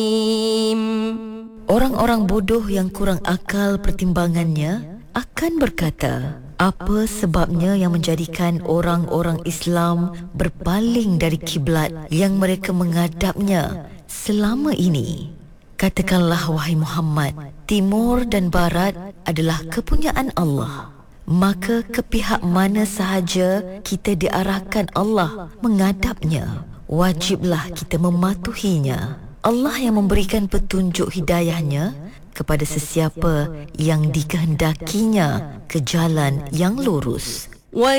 Orang-orang bodoh yang kurang akal pertimbangannya akan berkata, apa sebabnya yang menjadikan orang-orang Islam berpaling dari kiblat yang mereka menghadapnya selama ini? Katakanlah, wahai Muhammad, timur dan barat adalah kepunyaan Allah. Maka ke pihak mana sahaja kita diarahkan Allah menghadapnya, wajiblah kita mematuhinya. Allah yang memberikan petunjuk hidayahnya kepada sesiapa yang dikehendakinya ke jalan yang lurus.